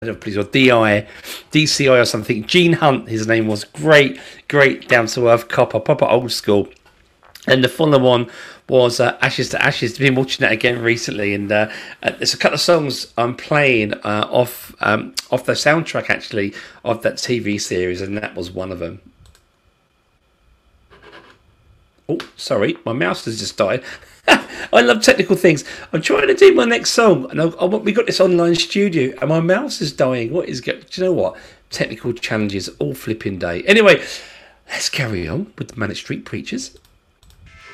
please, or DCI or something. Gene Hunt, his name was. Great, down to earth copper, proper old school. And the following one was Ashes to Ashes. I've been watching that again recently, and there's a couple of songs I'm playing off the soundtrack actually of that TV series, and that was one of them. Oh, sorry, my mouse has just died. I love technical things. I'm trying to do my next song, and we got this online studio, and my mouse is dying. What is? Do you know what? Technical challenges all flipping day. Anyway, let's carry on with the Manic Street Preachers.